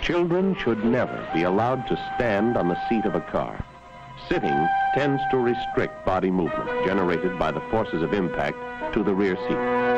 Children should never be allowed to stand on the seat of a car. Sitting tends to restrict body movement generated by the forces of impact to the rear seat.